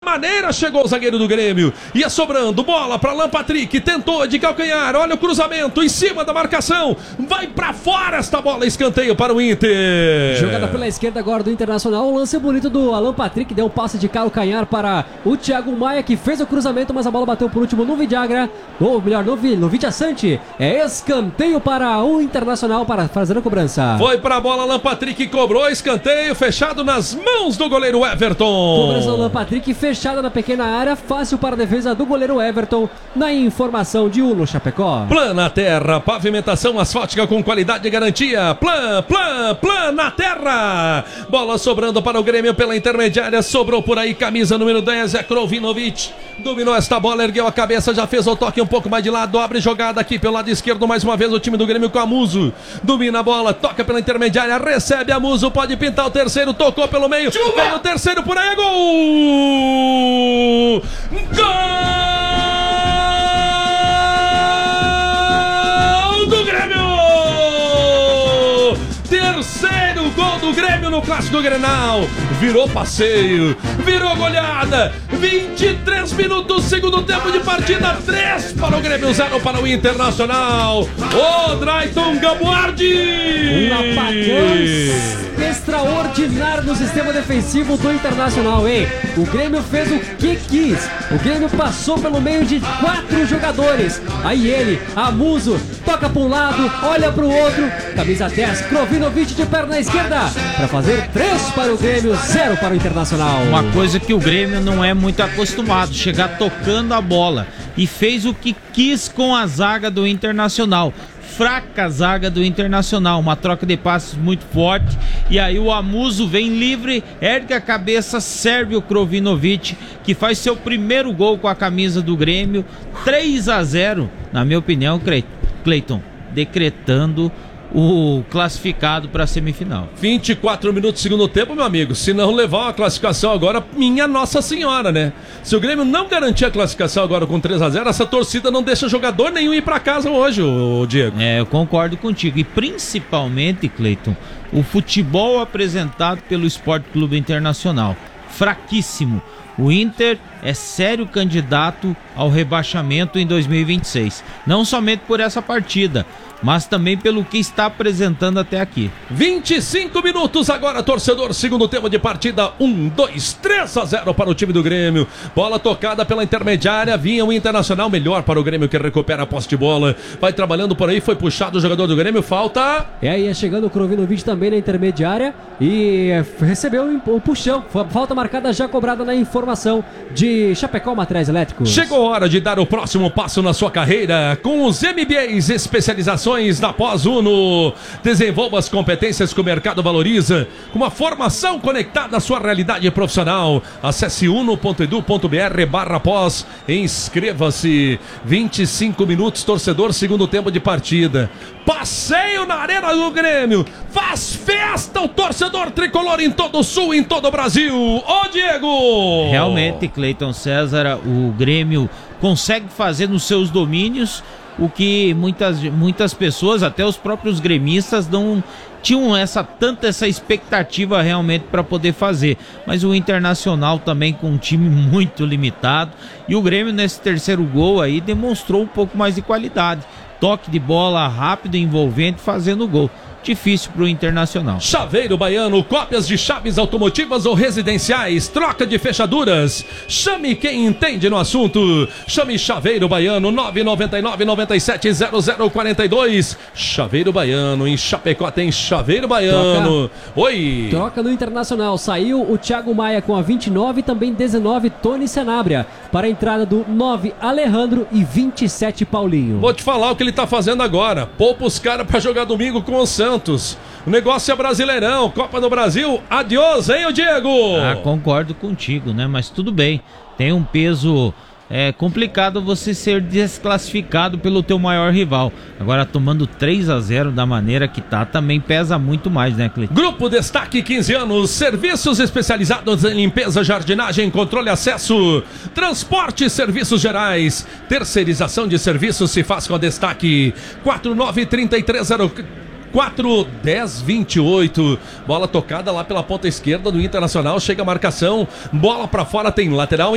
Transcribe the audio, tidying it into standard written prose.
maneira chegou o zagueiro do Grêmio. Ia sobrando, bola para Alan Patrick, tentou de calcanhar, olha o cruzamento em cima da marcação, vai para fora esta bola, escanteio para o Inter. Jogada pela esquerda agora do Internacional, um lance bonito do Alan Patrick, deu um passe de calcanhar para o Thiago Maia, que fez o cruzamento, mas a bola bateu por último no Vidagra, ou melhor, no Vidia Sante. É escanteio para o Internacional para fazer a cobrança. Foi para a bola, Alan Patrick cobrou, escanteio fechado nas mãos do goleiro Everton. Cobrança do Alan Patrick fechada na pequena área, fácil para a defesa do goleiro Everton, na informação de Uno Chapecó. Plana Terra, pavimentação asfáltica com qualidade e garantia. Plana Terra. Bola sobrando para o Grêmio pela intermediária, sobrou por aí, camisa número 10, é Krovinovic. Dominou esta bola, ergueu a cabeça, já fez o toque um pouco mais de lado, abre jogada aqui pelo lado esquerdo, mais uma vez o time do Grêmio com a Muso. Domina a bola, toca pela intermediária, recebe a Muso, pode pintar o terceiro, tocou pelo meio, vem o terceiro por aí, é gol! Gol do Grêmio! Terceiro gol do Grêmio no Clássico Grenal. Virou passeio, virou goleada. 23 minutos, segundo tempo de partida. 3 para o Grêmio, 0 para o Internacional. O Drayton Gabuardi. Um apagão extraordinário no sistema defensivo do Internacional, hein? O Grêmio fez o que quis. O Grêmio passou pelo meio de 4 jogadores. Aí ele, Amuso, toca para um lado, olha para o outro. Camisa 10, Krovinovic de perna esquerda. Para fazer 3 para o Grêmio, 0 para o Internacional. Uma coisa que o Grêmio não é muito acostumado, chegar tocando a bola. E fez o que quis com a zaga do Internacional. Fraca zaga do Internacional, uma troca de passes muito forte, e aí o Amuso vem livre, ergue a cabeça, serve o Krovinovic, que faz seu primeiro gol com a camisa do Grêmio. 3-0, na minha opinião, Cleiton, decretando o classificado para a semifinal. 24 minutos do segundo tempo, meu amigo. Se não levar uma classificação agora, minha Nossa Senhora, né? Se o Grêmio não garantir a classificação agora com 3-0, essa torcida não deixa jogador nenhum ir para casa hoje, o Diego. Eu concordo contigo. E principalmente, Cleiton, o futebol apresentado pelo Sport Clube Internacional. Fraquíssimo. O Inter é sério candidato ao rebaixamento em 2026. Não somente por essa partida, mas também pelo que está apresentando até aqui. 25 minutos agora, torcedor, segundo tempo de partida, 3-0 para o time do Grêmio. Bola tocada pela intermediária, vinha o Internacional, melhor para o Grêmio que recupera a posse de bola. Vai trabalhando por aí, foi puxado o jogador do Grêmio, falta... Ia chegando o Krovinovic também na intermediária e recebeu o puxão. Falta marcada já cobrada na informação de Chapecó Materiais Elétricos. Chegou a hora de dar o próximo passo na sua carreira com os MBAs, especializações da Pós-Uno. Desenvolva as competências que o mercado valoriza com uma formação conectada à sua realidade profissional. Acesse uno.edu.br/pós e inscreva-se. 25 minutos, torcedor, segundo tempo de partida. Passeio na Arena do Grêmio. Faz festa o torcedor tricolor em todo o Sul, em todo o Brasil. Ô Diego! Realmente, Cleiton César, o Grêmio consegue fazer nos seus domínios o que muitas pessoas, até os próprios gremistas, não tinham tanta expectativa realmente para poder fazer. Mas o Internacional também com um time muito limitado, e o Grêmio nesse terceiro gol aí demonstrou um pouco mais de qualidade. Toque de bola rápido e envolvente, fazendo gol. Difícil para o Internacional. Chaveiro Baiano, cópias de chaves automotivas ou residenciais, troca de fechaduras. Chame quem entende no assunto. Chame Chaveiro Baiano, 999-970042. Chaveiro Baiano, em Chapecó tem Chaveiro Baiano. Oi! Troca no Internacional, saiu o Thiago Maia com a 29 e também 19 Tony Sanabria. Para a entrada do 9 Alejandro e 27 Paulinho. Vou te falar o que ele tá fazendo agora. Poupa os caras para jogar domingo com o Santos. O negócio é Brasileirão, Copa do Brasil. Adiós, hein, o Diego? Concordo contigo, né? Mas tudo bem. Tem um peso complicado você ser desclassificado pelo teu maior rival. Agora, tomando 3-0 da maneira que tá, também pesa muito mais, né, Cleiton? Grupo Destaque 15 anos, serviços especializados em limpeza, jardinagem, controle, acesso, transporte e serviços gerais. Terceirização de serviços se faz com a Destaque. 49-3304-1028. Bola tocada lá pela ponta esquerda do Internacional, chega a marcação, bola pra fora, tem lateral.